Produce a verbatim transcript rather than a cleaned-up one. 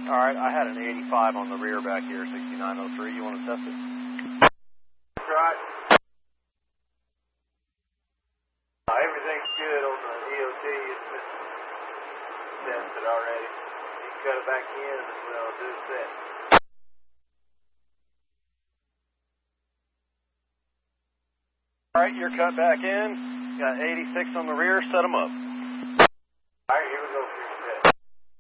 All right, I had an eighty-five on the rear back here, sixty-nine oh three. You want to test it? That's right. Uh, everything's good on the E O T. It's been tested already. You can cut it back in and we'll do a set. All right, you're cut back in. Got eighty-six on the rear. Set them up.